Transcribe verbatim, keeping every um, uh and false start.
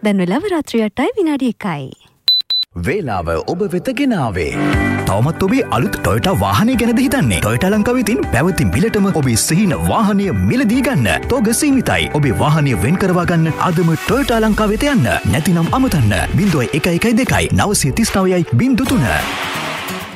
දැන් වෙලාව රාත්‍රී අටයි විනාඩි එකයි. වේලාව ඔබ වෙත ගෙනාවේ. තවමත් ඔබේ අලුත් ටොයෝටා වාහනය ගැනද හිතන්නේ? ටොයෝටා ලංකාව විසින් පැවති මිලටම ඔබේ සිහින වාහනය මිලදී ගන්න. තෝග සීමිතයි. ඔබේ වාහනය වෙන් කරවා ගන්න අදම ටොයෝටා ලංකාව වෙත යන්න. නැතිනම් අමතන්න. බිංදුව එක එක දෙකයි නවසිය තිස් නවයයි බිංදුව තුන.